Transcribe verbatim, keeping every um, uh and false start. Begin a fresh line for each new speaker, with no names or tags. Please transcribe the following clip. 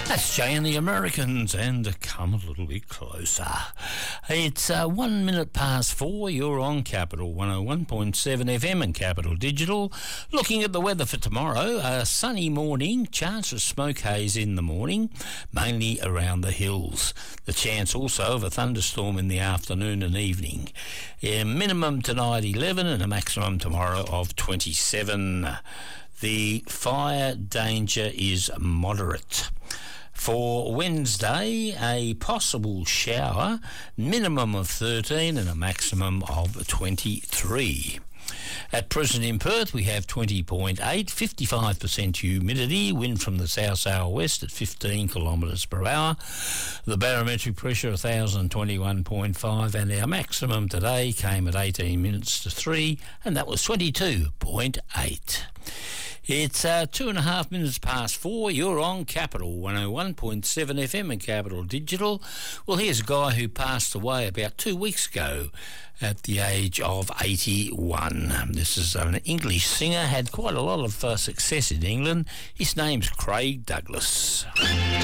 That's Jay and the Americans, and come a little bit closer. It's uh, one minute past four. You're on Capital one oh one point seven F M and Capital Digital. Looking at the weather for tomorrow, a sunny morning, chance of smoke haze in the morning, mainly around the hills. The chance also of a thunderstorm in the afternoon and evening. A minimum tonight eleven and a maximum tomorrow of twenty-seven. The fire danger is moderate. For Wednesday, a possible shower, minimum of thirteen and a maximum of twenty-three. At present in Perth, we have twenty point eight, fifty-five percent humidity, wind from the south-southwest at fifteen kilometres per hour. The barometric pressure one thousand twenty-one point five, and our maximum today came at eighteen minutes to three, and that was twenty-two point eight. It's uh, two and a half minutes past four. You're on Capital one oh one point seven F M and Capital Digital. Well, here's a guy who passed away about two weeks ago at the age of eighty-one. This is an English singer, had quite a lot of uh, success in England. His name's Craig Douglas.